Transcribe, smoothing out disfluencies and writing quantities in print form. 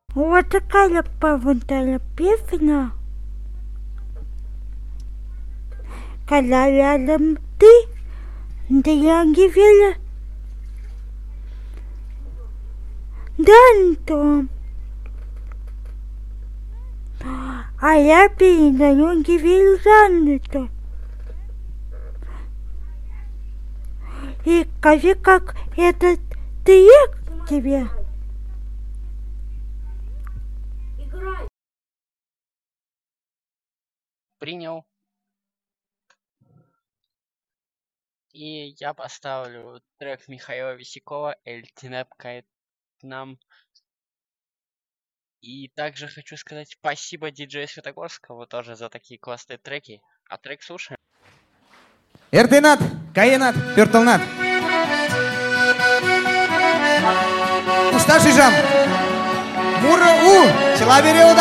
Вот такая павантара песня. Когда рядом ты, да я не верю. Да, Антон. А я передаю не верю Жанну. И скажи, как этот трек тебе. Принял. И я поставлю трек Михаила Висякова «Эль Тинепка нам». И также хочу сказать спасибо диджею Светогорскому тоже за такие классные треки. А трек слушаем. Эртенат, каенат, пёртылнат. Усташи жам. Мура у, человек